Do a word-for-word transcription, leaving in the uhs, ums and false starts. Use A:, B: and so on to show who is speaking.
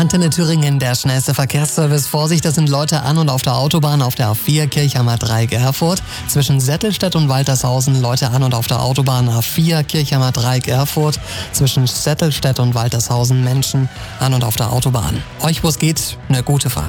A: Antenne Thüringen, der schnellste Verkehrsservice. Vorsicht, das sind Leute an und auf der Autobahn auf der A vier Kirchheimer Dreieck Erfurt. Zwischen Settelstedt und Waltershausen Leute an und auf der Autobahn A vier Kirchheimer Dreieck Erfurt. Zwischen Settelstedt und Waltershausen Menschen an und auf der Autobahn. Euch, wo es geht, eine gute Fahrt.